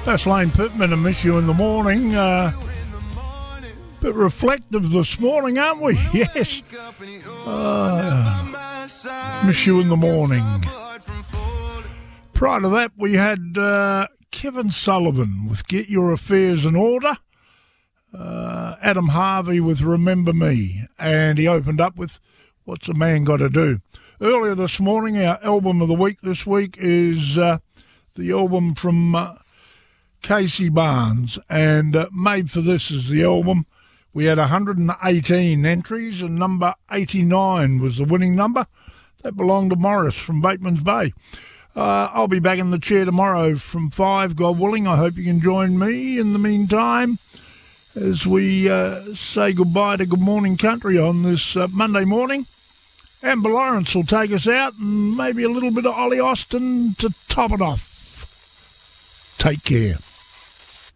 That's Lane Pittman and Miss You in the Morning. Bit reflective this morning, aren't we? Yes. Miss You in the Morning. Prior to that, we had Kevin Sullivan with Get Your Affairs in Order. Adam Harvey with Remember Me. And he opened up with What's a Man Got to Do? Earlier this morning, our album of the week this week is the album from Casey Barnes. And Made for This is the album. We had 118 entries, and number 89 was the winning number. That belonged to Morris from Bateman's Bay. I'll be back in the chair tomorrow from 5, God willing. I hope you can join me in the meantime as we say goodbye to Good Morning Country on this Monday morning. Amber Lawrence will take us out, and maybe a little bit of Ollie Austin to top it off. Take care.